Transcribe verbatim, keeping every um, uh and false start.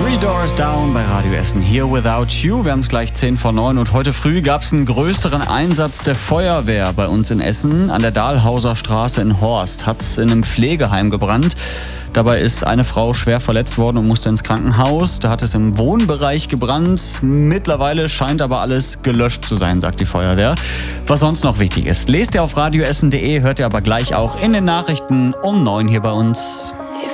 Three Doors Down bei Radio Essen, Here Without You. Wir haben es gleich zehn vor neun und heute früh gab es einen größeren Einsatz der Feuerwehr bei uns in Essen. An der Dahlhauser Straße in Horst hat es in einem Pflegeheim gebrannt. Dabei ist eine Frau schwer verletzt worden und musste ins Krankenhaus. Da hat es im Wohnbereich gebrannt. Mittlerweile scheint aber alles gelöscht zu sein, sagt die Feuerwehr. Was sonst noch wichtig ist, lest ihr auf radioessen punkt de, hört ihr aber gleich auch in den Nachrichten um neun hier bei uns.